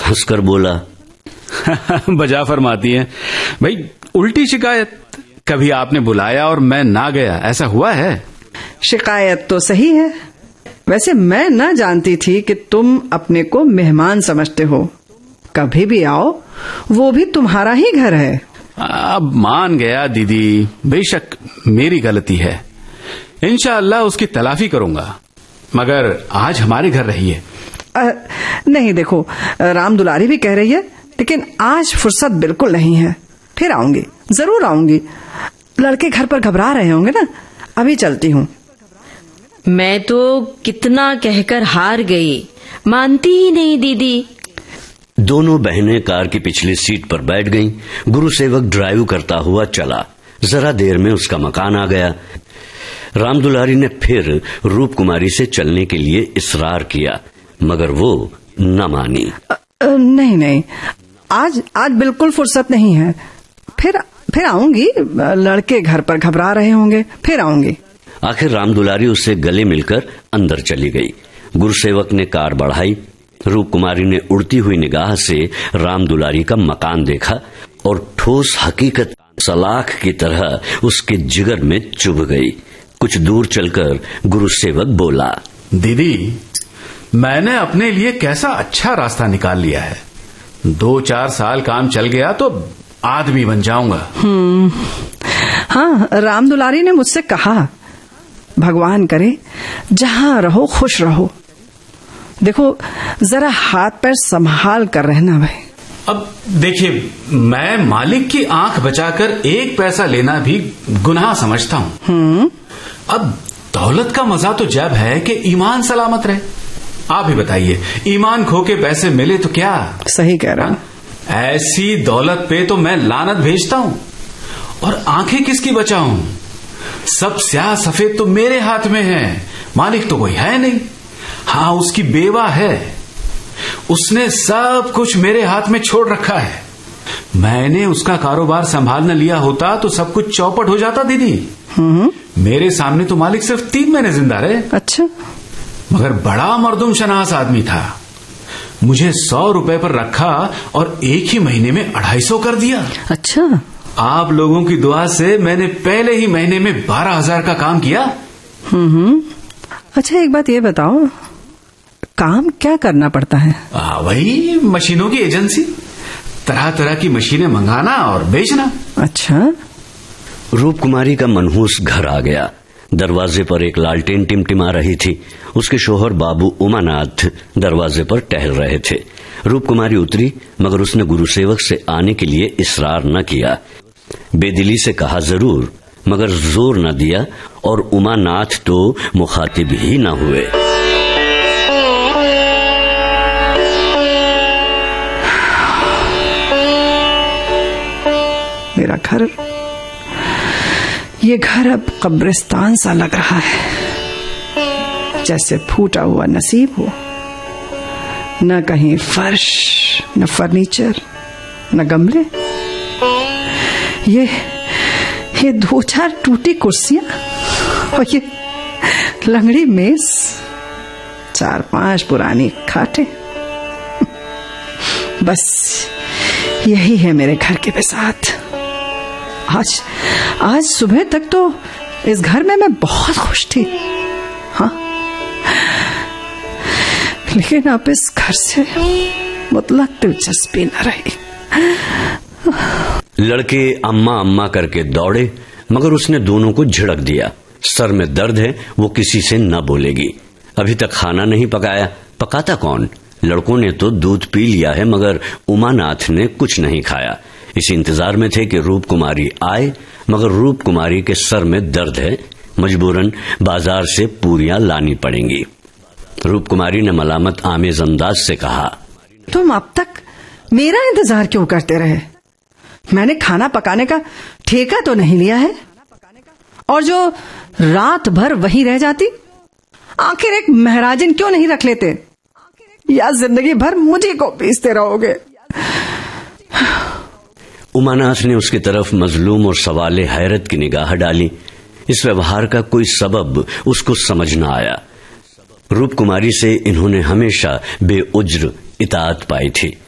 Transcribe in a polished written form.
हंसकर बोला, बजा फरमाती हैं भाई। उल्टी शिकायत, कभी आपने बुलाया और मैं ना गया, ऐसा हुआ है? शिकायत तो सही है। वैसे मैं न जानती थी कि तुम अपने को मेहमान समझते हो। कभी भी आओ, वो भी तुम्हारा ही घर है। अब मान गया दीदी, बेशक मेरी गलती है। इंशाअल्लाह उसकी तलाफी करूंगा, मगर आज हमारे घर रहिए। नहीं, देखो राम दुलारी भी कह रही है, लेकिन आज फुर्सत बिल्कुल नहीं है। फिर आऊंगी, जरूर आऊंगी। लड़के घर पर घबरा रहे होंगे ना। अभी चलती हूँ। मैं तो कितना कहकर हार गई, मानती ही नहीं दीदी। दोनों बहनें कार की पिछली सीट पर बैठ गईं। गुरुसेवक ड्राइव करता हुआ चला। जरा देर में उसका मकान आ गया। रामदुलारी ने फिर रूप कुमारी से चलने के लिए इसरार किया, मगर वो न मानी। नहीं, आज बिल्कुल फुर्सत नहीं है। फिर आऊंगी। लड़के घर पर घबरा रहे होंगे, फिर आऊंगी। आखिर रामदुलारी उससे गले मिलकर अंदर चली गई। गुरुसेवक ने कार बढ़ाई। रूप कुमारी ने उड़ती हुई निगाह से रामदुलारी का मकान देखा और ठोस हकीकत सलाख की तरह उसके जिगर में चुभ गई। कुछ दूर चलकर गुरुसेवक बोला, दीदी, मैंने अपने लिए कैसा अच्छा रास्ता निकाल लिया है। 2-4 साल काम चल गया तो आदमी बन जाऊंगा। हाँ, राम दुलारी ने मुझसे कहा, भगवान करे जहां रहो खुश रहो। देखो जरा हाथ पैर संभाल कर रहना भाई। अब देखिए, मैं मालिक की आंख बचाकर 1 पैसा लेना भी गुनाह समझता हूँ। अब दौलत का मजा तो जब है कि ईमान सलामत रहे। आप ही बताइए, ईमान खो के पैसे मिले तो क्या? सही कह रहा। ऐसी दौलत पे तो मैं लानत भेजता हूँ। और आंखें किसकी बचाऊं? सब स्याह सफेद तो मेरे हाथ में है, मालिक तो कोई है नहीं। हाँ, उसकी बेवा है, उसने सब कुछ मेरे हाथ में छोड़ रखा है। मैंने उसका कारोबार संभाल न लिया होता तो सब कुछ चौपट हो जाता दीदी। मेरे सामने तो मालिक सिर्फ 3 महीने जिंदा रहे। अच्छा। मगर बड़ा मर्दुम शनास आदमी था। मुझे 100 रुपए पर रखा और एक ही महीने में 250 कर दिया। अच्छा। आप लोगों की दुआ से मैंने पहले ही महीने में 12,000 का काम किया। अच्छा, एक बात ये बताओ, काम क्या करना पड़ता है? वही मशीनों की एजेंसी, तरह तरह की मशीनें मंगाना और बेचना। अच्छा। रूप कुमारी का मनहूस घर आ गया। दरवाजे पर एक लालटेन टिमटिमा रही थी। उसके शोहर बाबू उमानाथ दरवाजे पर टहल रहे थे। रूप कुमारी उतरी, मगर उसने गुरुसेवक से आने के लिए इसरार न किया। बेदिली से कहा जरूर, मगर जोर न दिया और उमानाथ तो मुखातिब ही न हुए। मेरा घर, ये घर अब कब्रिस्तान सा लग रहा है, जैसे फूटा हुआ नसीब हो। न कहीं फर्श, न फर्नीचर, न गमले। ये 2-4 टूटी कुर्सियां और ये लंगड़ी मेज, 4-5 पुरानी खाटें। बस यही है मेरे घर के बिसात। आज सुबह तक तो इस घर में मैं बहुत खुश थी। हाँ, लेकिन अब इस घर से मुतलक दिलचस्पी न रही। लड़के अम्मा अम्मा करके दौड़े, मगर उसने दोनों को झिड़क दिया। सर में दर्द है, वो किसी से न बोलेगी। अभी तक खाना नहीं पकाया। पकाता कौन? लड़कों ने तो दूध पी लिया है, मगर उमानाथ ने कुछ नहीं खाया। इस इंतजार में थे कि रूप कुमारी आए, मगर रूप कुमारी के सर में दर्द है। मजबूरन बाजार से पूरियां लानी पड़ेंगी। रूप कुमारी ने मलामत आमेज अंदाज से कहा, तुम अब तक मेरा इंतजार क्यों करते रहे? मैंने खाना पकाने का ठेका तो नहीं लिया है, और जो रात भर वहीं रह जाती। आखिर एक महराजन क्यों नहीं रख लेते, या जिंदगी भर मुझे को पीसते रहोगे? उमानाथ ने उसकी तरफ मजलूम और सवाले हैरत की निगाह डाली। इस व्यवहार का कोई सबब उसको समझ न आया। रूप कुमारी से इन्होंने हमेशा बेउज्र इताअत पाई थी।